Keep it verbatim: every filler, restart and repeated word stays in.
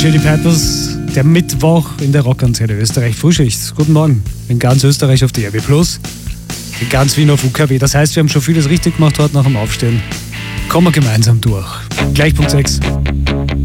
Chili Peppers, der Mittwoch in der Rockantenne Österreich Frühschicht. Guten Morgen. In ganz Österreich auf D R B Plus, in ganz Wien auf U K W. Das heißt, wir haben schon vieles richtig gemacht heute nach dem Aufstehen. Kommen wir gemeinsam durch. Gleich Punkt sechs.